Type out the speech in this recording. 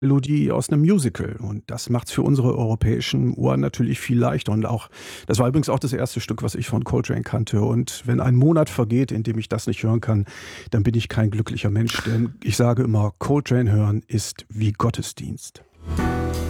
Melodie aus einem Musical und das macht's für unsere europäischen Ohren natürlich viel leichter und auch das war übrigens auch das erste Stück, was ich von Coltrane kannte und wenn ein Monat vergeht, in dem ich das nicht hören kann, dann bin ich kein glücklicher Mensch, denn ich sage immer, Coltrane hören ist wie Gottesdienst.